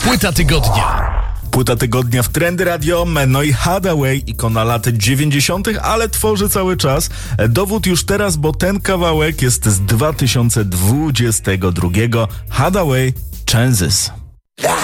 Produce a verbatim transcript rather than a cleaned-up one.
Płyta tygodnia. Płyta tygodnia w Trendy Radio, no i Hathaway, ikona lat dziewięćdziesiątych, ale tworzy cały czas. Dowód już teraz, bo ten kawałek jest z dwa tysiące dwudziestego drugiego. Hathaway, Chances.